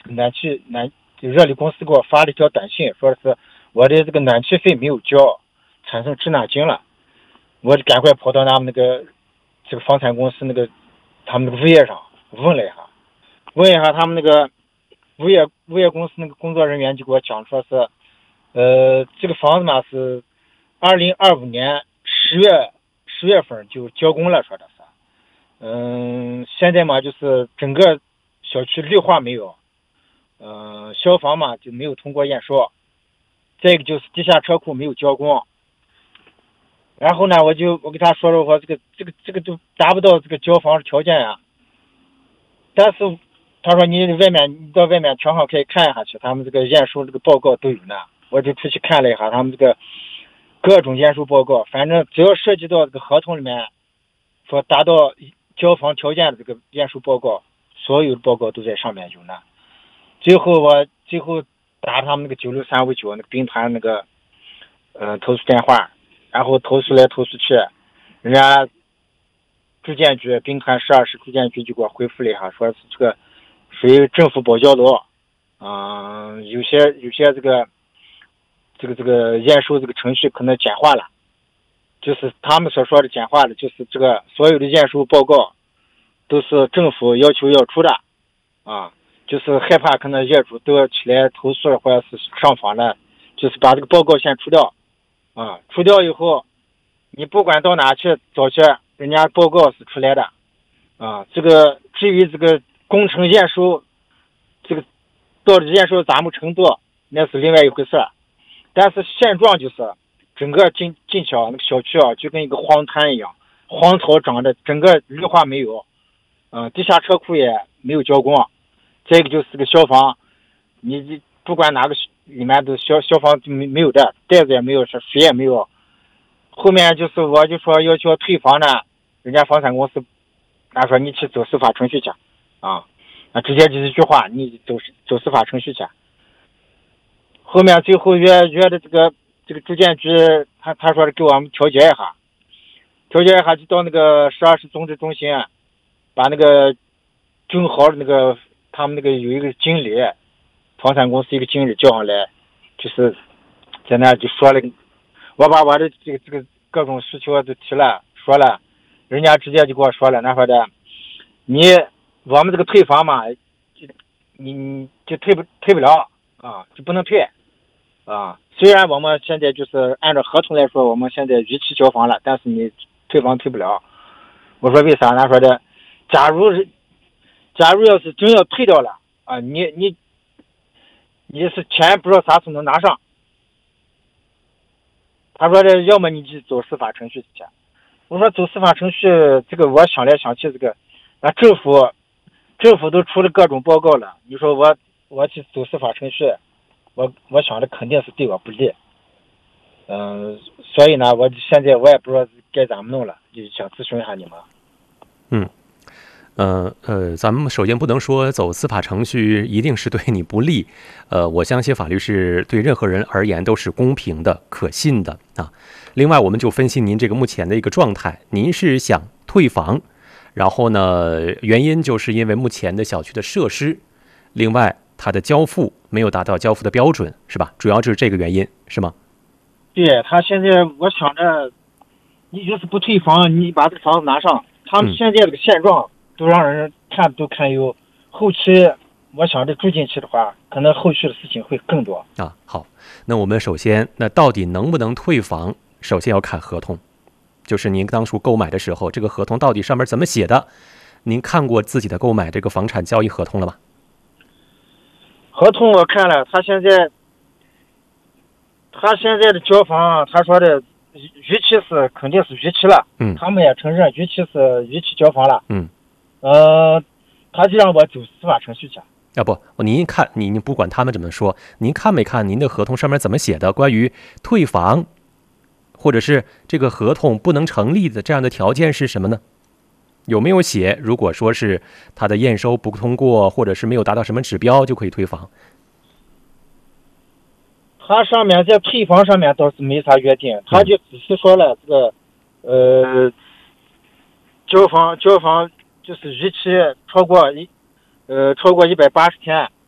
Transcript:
热力公司给我发了一条短信，说是我的这个暖气费没有交，产生滞纳金了。我就赶快跑到他们这个房产公司他们那个物业上问一下他们那个物业公司那个工作人员就给我讲说是，这个房子嘛是2025年10月份就交工了，说的是，现在嘛就是整个小区绿化没有，消防嘛就没有通过验收，再一个就是地下车库没有交工。然后呢，我给他说了，我这个都达不到这个交房的条件呀。但是他说你到外面全行可以看一下去，他们这个验收这个报告都有呢。我就出去看了一下他们这个各种验收报告，反正只要涉及到这个合同里面说达到交房条件的这个验收报告，所有的报告都在上面有呢。最后打他们那个96359那个兵团那个投诉电话。然后投诉来投诉去，人家住建局兵团12市住建局就给我回复了一下，说是这个属于政府保交楼，有些这个验收这个程序可能简化了，就是他们所说的简化的，就是这个所有的验收报告都是政府要求要出的，就是害怕可能业主都要起来投诉或者是上访了，就是把这个报告先出掉。出掉以后，你不管到哪去找去，人家报告是出来的，这个至于这个工程验收，这个到底验收咋么程度，那是另外一回事。但是现状就是，整个进去那个小区就跟一个荒滩一样，荒草长的，整个绿化没有，地下车库也没有交工。再一个就是这个消防，你不管哪个里面的消防没有的，袋子也没有，水也没有。后面就是我就说要求退房呢，人家房产公司他说你去走司法程序去，直接就是一句话，你走司法程序去。后面最后约的这个住建局，他说给我们调解一下就到那个12市综治中心，把那个正好那个他们那个有一个经理。房产公司一个经理叫上来，就是在那就说了，我把我的这个各种需求都提了，说了，人家直接就给我说了，那说的，我们这个退房嘛，你就退不了就不能退虽然我们现在就是按照合同来说，我们现在逾期交房了，但是你退房退不了。我说为啥？他说的，假如要是真要退掉了你是钱不知道啥时候能拿上。他说的，要么你就走司法程序去。我说走司法程序，这个我想来想去，这个政府都出了各种报告了，你说我去走司法程序，我想的肯定是对我不利。所以呢，我现在我也不知道该怎么弄了，就想咨询一下你们。 咱们首先不能说走司法程序一定是对你不利，我相信法律是对任何人而言都是公平的、可信的啊。另外，我们就分析您这个目前的一个状态，您是想退房，然后呢，原因就是因为目前的小区的设施，另外它的交付没有达到交付的标准，是吧？主要就是这个原因，是吗？ 对，他现在我想着，你就是不退房，你把这个房子拿上，他们现在这个现状。都让人都看有，后期我想着住进去的话，可能后续的事情会更多好，那我们首先，那到底能不能退房？首先要看合同，就是您当初购买的时候，这个合同到底上面怎么写的？您看过自己的购买这个房产交易合同了吗？ 合同我看了，他现在的交房，他说的逾期是肯定是逾期了，他们也承认逾期交房了，他就让我走司法程序去。 您看，您不管他们怎么说，您看没看您的合同上面怎么写的？关于退房，或者是这个合同不能成立的这样的条件是什么呢？有没有写？如果说是他的验收不通过，或者是没有达到什么指标，就可以退房？ 他上面在退房上面倒是没啥约定，他就只是说了这个交房就是逾期超过180天，